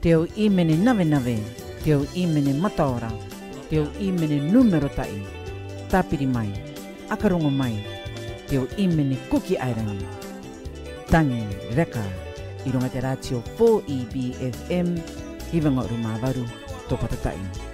Te o I mene nave, te o I mene mataora, te o I mene numero tai, tapiri mai, akarongo mai, te o I mene kuki airangi. Tangi, reka, I runga te ratio 4EBFM, Iwanga Rumavaru, tō patatai.